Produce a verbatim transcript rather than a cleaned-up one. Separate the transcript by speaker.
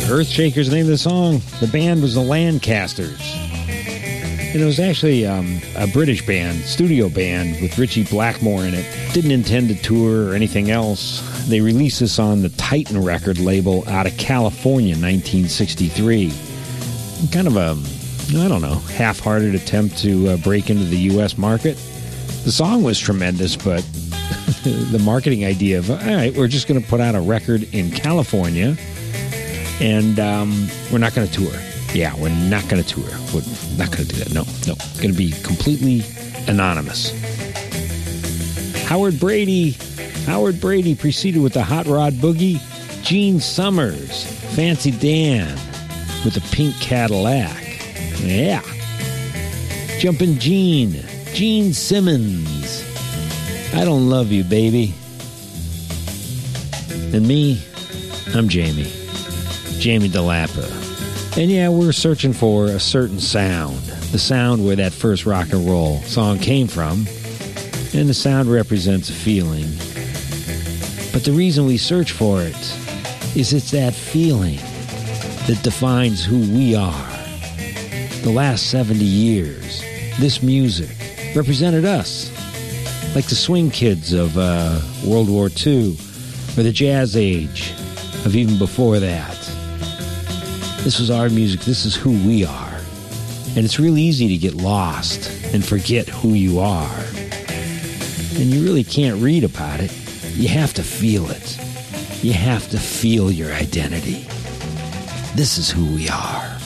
Speaker 1: Earthshakers, the name of the song. The band was the Lancasters. And it was actually um, a British band, studio band, with Richie Blackmore in it. Didn't intend to tour or anything else. They released this on the Titan record label out of California in nineteen sixty-three. Kind of a, I don't know, half-hearted attempt to uh, break into the U S market. The song was tremendous, but the marketing idea of, all right, we're just going to put out a record in California, and um, we're not going to tour. Yeah, we're not going to tour. We're not going to do that. No, no. It's going to be completely anonymous. Howard Brady. Howard Brady preceded with the Hot Rod Boogie. Gene Summers. Fancy Dan with the Pink Cadillac. Yeah. Jumpin' Gene. Gene Simmons. I Don't Love You, Baby. And me, I'm Jamie. Jamie DeLappa. And yeah, we're searching for a certain sound. The sound where that first rock and roll song came from. And the sound represents a feeling. But the reason we search for it is it's that feeling that defines who we are. The last seventy years, this music represented us. Like the swing kids of uh, World War Two, or the jazz age of even before that. This was our music. This is who we are. And it's really easy to get lost and forget who you are. And you really can't read about it. You have to feel it. You have to feel your identity. This is who we are.